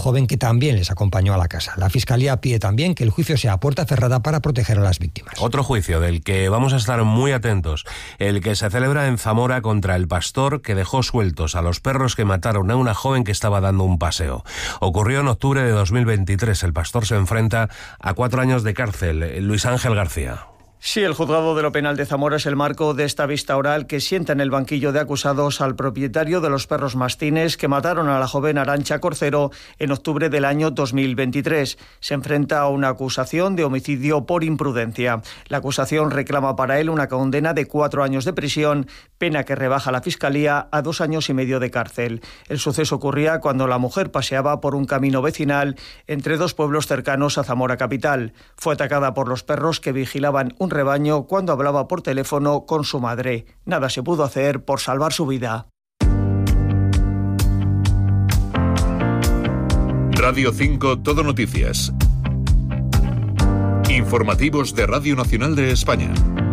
joven que también les acompañó a la casa. La Fiscalía pide también que el juicio sea a puerta cerrada para proteger a las víctimas. Otro juicio del que vamos a estar muy atentos, el que se celebra en Zamora contra el pastor que dejó sueltos a los perros que mataron a una joven que estaba dando un paseo. Ocurrió en octubre de 2023. El pastor se enfrenta a 4 años de cárcel. Luis Ángel García. Sí, el juzgado de lo penal de Zamora es el marco de esta vista oral que sienta en el banquillo de acusados al propietario de los perros mastines que mataron a la joven Arantxa Corcero en octubre del año 2023. Se enfrenta a una acusación de homicidio por imprudencia. La acusación reclama para él una condena de 4 años de prisión, pena que rebaja la Fiscalía a 2 años y medio de cárcel. El suceso ocurría cuando la mujer paseaba por un camino vecinal entre 2 pueblos cercanos a Zamora capital. Fue atacada por los perros que vigilaban un rebaño cuando hablaba por teléfono con su madre. Nada se pudo hacer por salvar su vida. Radio 5 Todo Noticias. Informativos de Radio Nacional de España.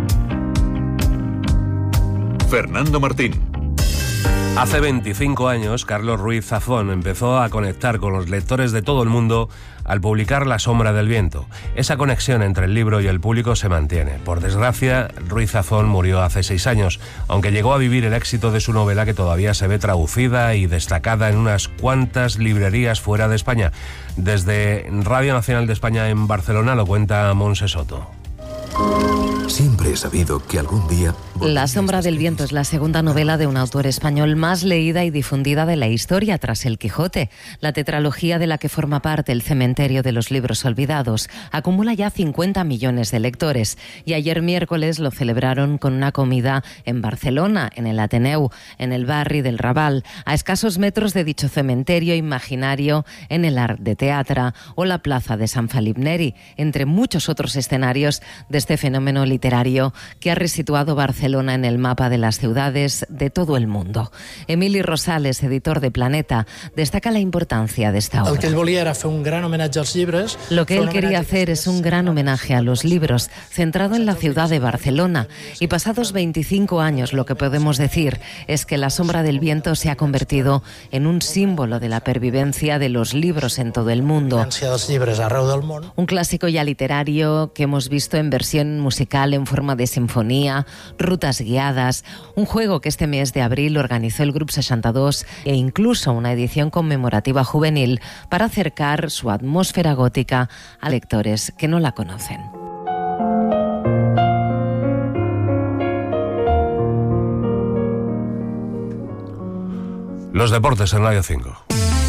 Fernando Martín. Hace 25 años, Carlos Ruiz Zafón empezó a conectar con los lectores de todo el mundo al publicar La sombra del viento. Esa conexión entre el libro y el público se mantiene. Por desgracia, Ruiz Zafón murió hace 6 años, aunque llegó a vivir el éxito de su novela que todavía se ve traducida y destacada en unas cuantas librerías fuera de España. Desde Radio Nacional de España en Barcelona lo cuenta Montse Soto. Siempre he sabido que algún día... La sombra del viento es la segunda novela de un autor español más leída y difundida de la historia tras El Quijote. La tetralogía de la que forma parte El cementerio de los libros olvidados acumula ya 50 millones de lectores y ayer miércoles lo celebraron con una comida en Barcelona, en el Ateneu, en el barri del Raval, a escasos metros de dicho cementerio imaginario, en el Arc de Teatre o la plaza de Sant Felip Neri, entre muchos otros escenarios de este fenómeno literario que ha resituado Barcelona en el mapa de las ciudades de todo el mundo. Emili Rosales, editor de Planeta, destaca la importancia de esta obra. Lo que él quería hacer es un gran homenaje a los libros, centrado en la ciudad de Barcelona. Y pasados 25 años, lo que podemos decir es que La sombra del viento se ha convertido en un símbolo de la pervivencia de los libros en todo el mundo. Un clásico ya literario que hemos visto en versión musical en forma de sinfonía, rutas guiadas, un juego que este mes de abril organizó el Grup 62 e incluso una edición conmemorativa juvenil para acercar su atmósfera gótica a lectores que no la conocen. Los deportes en Radio 5.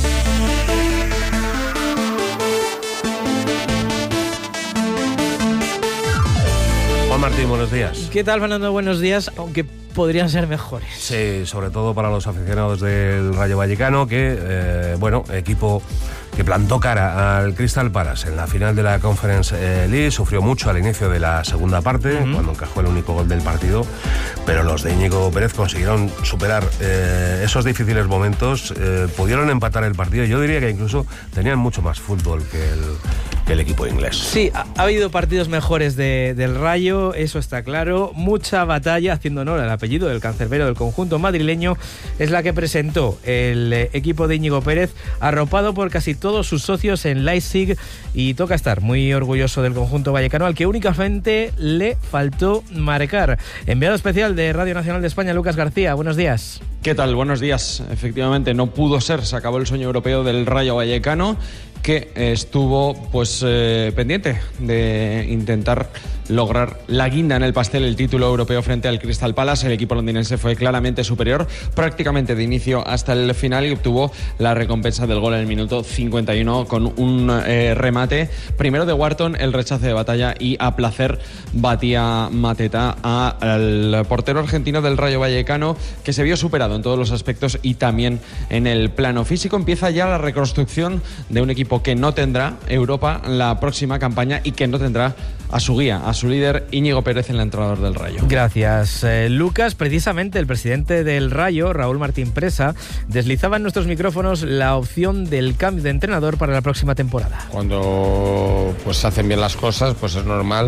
Martín, buenos días. ¿Qué tal, Fernando? Buenos días, aunque podrían ser mejores. Sí, sobre todo para los aficionados del Rayo Vallecano, que, equipo que plantó cara al Crystal Palace en la final de la Conference League, sufrió mucho al inicio de la segunda parte, cuando encajó el único gol del partido, pero los de Íñigo Pérez consiguieron superar esos difíciles momentos, pudieron empatar el partido. Yo diría que incluso tenían mucho más fútbol que el equipo inglés. Sí, ha habido partidos mejores del Rayo, eso está claro. Mucha batalla, haciendo honor al apellido del cancerbero del conjunto madrileño, es la que presentó el equipo de Íñigo Pérez, arropado por casi todos sus socios en Leipzig, y toca estar muy orgulloso del conjunto vallecano, al que únicamente le faltó marcar. Enviado especial de Radio Nacional de España, Lucas García, buenos días. ¿Qué tal? Buenos días. Efectivamente, no pudo ser, se acabó el sueño europeo del Rayo Vallecano, que estuvo pendiente de intentar lograr la guinda en el pastel, el título europeo frente al Crystal Palace. El equipo londinense fue claramente superior, prácticamente de inicio hasta el final, y obtuvo la recompensa del gol en el minuto 51 con un remate, primero de Wharton, el rechace de batalla, y a placer batía Mateta al portero argentino del Rayo Vallecano, que se vio superado en todos los aspectos y también en el plano físico. Empieza ya la reconstrucción de un equipo que no tendrá Europa la próxima campaña y que no tendrá a su guía, a su líder Íñigo Pérez, el entrenador del Rayo. Gracias, Lucas. Precisamente el presidente del Rayo, Raúl Martín Presa, deslizaba en nuestros micrófonos la opción del cambio de entrenador para la próxima temporada. Cuando se hacen bien las cosas, pues es normal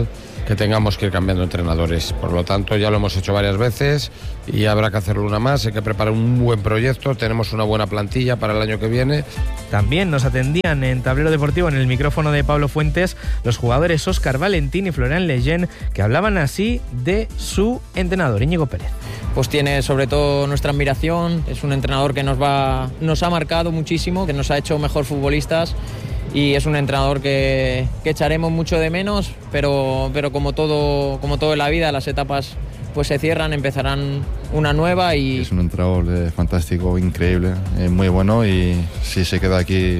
que tengamos que ir cambiando entrenadores. Por lo tanto, ya lo hemos hecho varias veces y habrá que hacerlo una más. Hay que preparar un buen proyecto, tenemos una buena plantilla para el año que viene. También nos atendían en Tablero Deportivo, en el micrófono de Pablo Fuentes, los jugadores Óscar Valentín y Florian Lejeune, que hablaban así de su entrenador, Íñigo Pérez. Pues tiene sobre todo nuestra admiración, es un entrenador que nos ha marcado muchísimo, que nos ha hecho mejor futbolistas y es un entrenador que echaremos mucho de menos, pero como todo en la vida, las etapas pues se cierran, empezarán una nueva y... Es un entrenador fantástico, increíble, muy bueno y si se queda aquí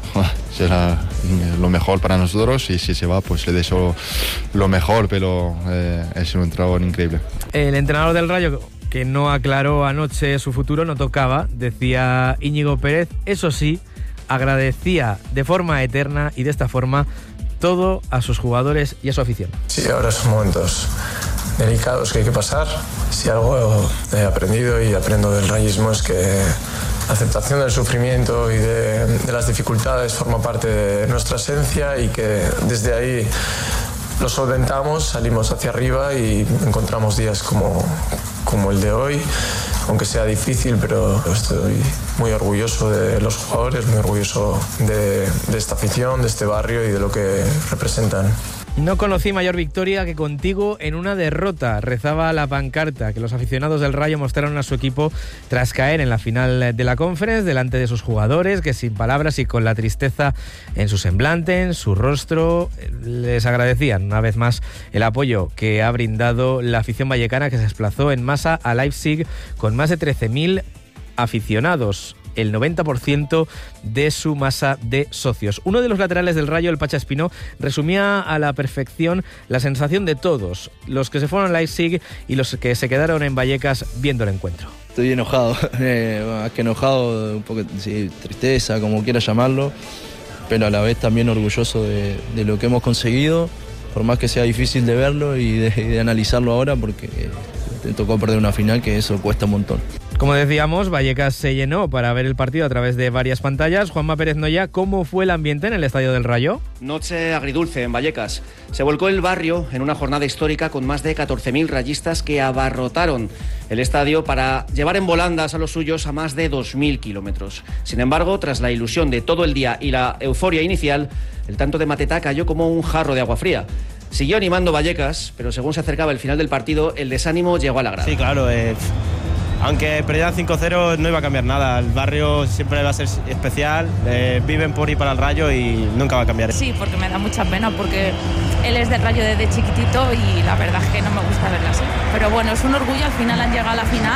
será lo mejor para nosotros y si se va pues le deseo lo mejor, pero es un entrenador increíble. El entrenador del Rayo, que no aclaró anoche su futuro, no tocaba, decía Íñigo Pérez. Eso sí, agradecía de forma eterna y de esta forma todo a sus jugadores y a su afición. Sí, ahora son momentos delicados que hay que pasar. Si algo he aprendido y aprendo del rayismo es que la aceptación del sufrimiento y de las dificultades forma parte de nuestra esencia y que desde ahí lo solventamos, salimos hacia arriba y encontramos días como el de hoy, aunque sea difícil, pero estoy muy orgulloso de los jugadores, muy orgulloso de esta afición, de este barrio y de lo que representan. No conocí mayor victoria que contigo en una derrota, rezaba la pancarta que los aficionados del Rayo mostraron a su equipo tras caer en la final de la Conference delante de sus jugadores, que sin palabras y con la tristeza en su semblante, en su rostro, les agradecían una vez más el apoyo que ha brindado la afición vallecana, que se desplazó en masa a Leipzig con más de 13.000 aficionados, el 90% de su masa de socios. Uno de los laterales del Rayo, el Pacha Espino, resumía a la perfección la sensación de todos, los que se fueron a Leipzig y los que se quedaron en Vallecas viendo el encuentro. Estoy enojado, más que enojado, un poco sí, tristeza, como quieras llamarlo, pero a la vez también orgulloso de lo que hemos conseguido, por más que sea difícil de verlo y de analizarlo ahora, porque te tocó perder una final, que eso cuesta un montón. Como decíamos, Vallecas se llenó para ver el partido a través de varias pantallas. Juanma Pérez Noya, ¿cómo fue el ambiente en el Estadio del Rayo? Noche agridulce en Vallecas. Se volcó el barrio en una jornada histórica con más de 14.000 rayistas que abarrotaron el estadio para llevar en volandas a los suyos a más de 2.000 kilómetros. Sin embargo, tras la ilusión de todo el día y la euforia inicial, el tanto de Matetá cayó como un jarro de agua fría. Siguió animando Vallecas, pero según se acercaba el final del partido, el desánimo llegó a la grada. Sí, claro, aunque perdieran 5-0 no iba a cambiar nada. El barrio siempre va a ser especial, viven por y para el Rayo y nunca va a cambiar. Sí, porque me da mucha pena porque él es del Rayo desde chiquitito y la verdad es que no me gusta verlo así. Pero bueno, es un orgullo, al final han llegado a la final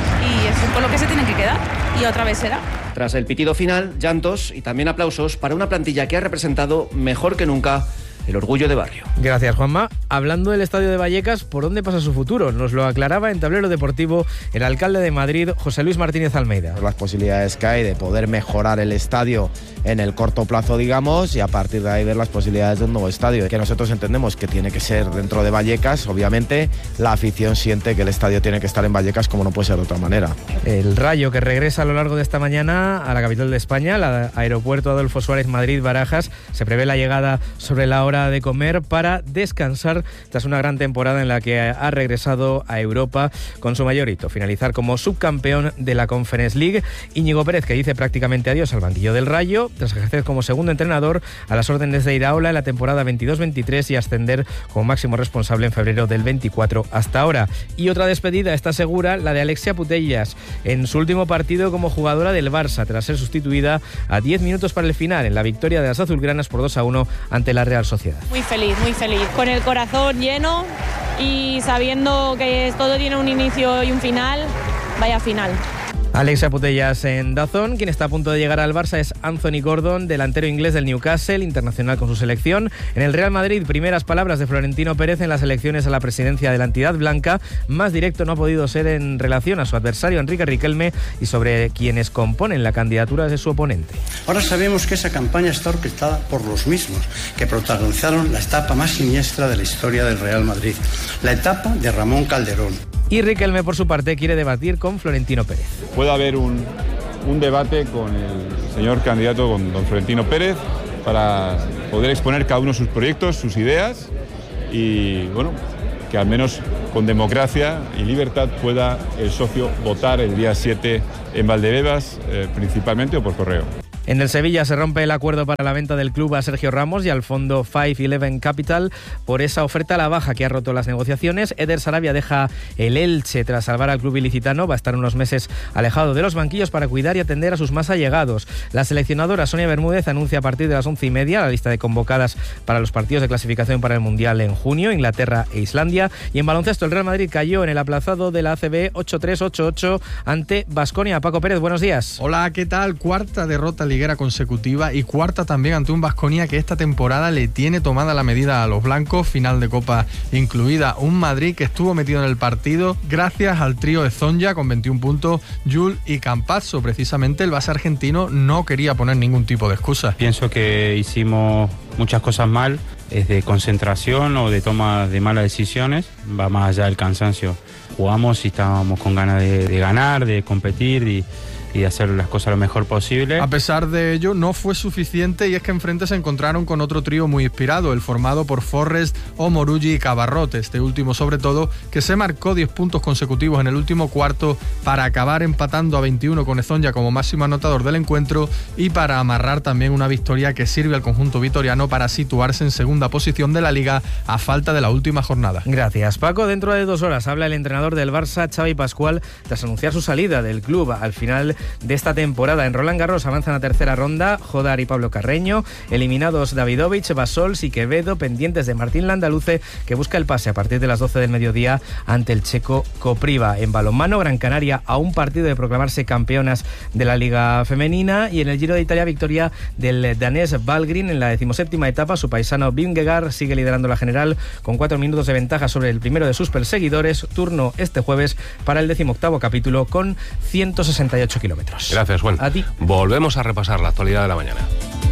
y es con lo que se tienen que quedar y otra vez será. Tras el pitido final, llantos y también aplausos para una plantilla que ha representado mejor que nunca el orgullo de barrio. Gracias, Juanma. Hablando del Estadio de Vallecas, ¿por dónde pasa su futuro? Nos lo aclaraba en Tablero Deportivo el alcalde de Madrid, José Luis Martínez Almeida. Las posibilidades que hay de poder mejorar el estadio en el corto plazo, digamos, y a partir de ahí ver las posibilidades de un nuevo estadio, que nosotros entendemos que tiene que ser dentro de Vallecas. Obviamente la afición siente que el estadio tiene que estar en Vallecas, como no puede ser de otra manera. El Rayo, que regresa a lo largo de esta mañana a la capital de España, el aeropuerto Adolfo Suárez Madrid-Barajas, se prevé la llegada sobre la hora de comer para descansar tras una gran temporada en la que ha regresado a Europa con su mayor hito, finalizar como subcampeón de la Conference League. Íñigo Pérez, que dice prácticamente adiós al banquillo del Rayo tras ejercer como segundo entrenador a las órdenes de Iraola en la temporada 22-23 y ascender como máximo responsable en febrero del 24 hasta ahora. Y otra despedida está segura, la de Alexia Putellas en su último partido como jugadora del Barça, tras ser sustituida a 10 minutos para el final en la victoria de las azulgranas por 2-1 ante la Real Sociedad. Muy feliz, con el corazón lleno y sabiendo que todo tiene un inicio y un final, vaya final. Alexia Putellas en DAZN. Quien está a punto de llegar al Barça es Anthony Gordon, delantero inglés del Newcastle, internacional con su selección. En el Real Madrid, primeras palabras de Florentino Pérez en las elecciones a la presidencia de la entidad blanca. Más directo no ha podido ser en relación a su adversario Enrique Riquelme y sobre quienes componen la candidatura de su oponente. Ahora sabemos que esa campaña está orquestada por los mismos que protagonizaron la etapa más siniestra de la historia del Real Madrid, la etapa de Ramón Calderón. Y Riquelme, por su parte, quiere debatir con Florentino Pérez. Puede haber un debate con el señor candidato, con don Florentino Pérez, para poder exponer cada uno sus proyectos, sus ideas y bueno, que al menos con democracia y libertad pueda el socio votar el día 7 en Valdebebas, principalmente o por correo. En el Sevilla se rompe el acuerdo para la venta del club a Sergio Ramos y al fondo 511 Capital por esa oferta a la baja que ha roto las negociaciones. Eder Sarabia deja el Elche tras salvar al club ilicitano. Va a estar unos meses alejado de los banquillos para cuidar y atender a sus más allegados. La seleccionadora Sonia Bermúdez anuncia a partir de las 11:30 la lista de convocadas para los partidos de clasificación para el Mundial en junio, Inglaterra e Islandia. Y en baloncesto el Real Madrid cayó en el aplazado de la ACB 8-3, 8-8 ante Baskonia. Paco Pérez, buenos días. Hola, ¿qué tal? Cuarta derrota liguera consecutiva y cuarta también ante un Baskonia que esta temporada le tiene tomada la medida a los blancos, final de Copa incluida. Un Madrid que estuvo metido en el partido gracias al trío de Zonja con 21 puntos, Jul y Campazzo. Precisamente el base argentino no quería poner ningún tipo de excusa. Pienso que hicimos muchas cosas mal, es de concentración o de toma de malas decisiones, va más allá del cansancio. Jugamos y estábamos con ganas de ganar, de competir y hacer las cosas lo mejor posible. A pesar de ello, no fue suficiente y es que enfrente se encontraron con otro trío muy inspirado, el formado por Forrest, Omorugi y Cabarrot, este último sobre todo, que se marcó 10 puntos consecutivos en el último cuarto para acabar empatando a 21 con Ezonja como máximo anotador del encuentro y para amarrar también una victoria que sirve al conjunto vitoriano para situarse en segunda posición de la Liga a falta de la última jornada. Gracias, Paco. Dentro de 2 horas habla el entrenador del Barça, Xavi Pascual, tras anunciar su salida del club al final de esta temporada. En Roland Garros avanzan a tercera ronda Jodar y Pablo Carreño, eliminados Davidovich, Basols y Quevedo, pendientes de Martín Landaluce, que busca el pase a partir de las 12 del mediodía ante el checo Kopriva. En balonmano, Gran Canaria a un partido de proclamarse campeonas de la Liga Femenina, y en el Giro de Italia victoria del danés Valgren en la 17ª etapa. Su paisano Vingegaard sigue liderando la general con 4 minutos de ventaja sobre el primero de sus perseguidores. Turno este jueves para el 18º capítulo con 168 kilómetros. Gracias, Juan. A ti. Volvemos a repasar la actualidad de la mañana.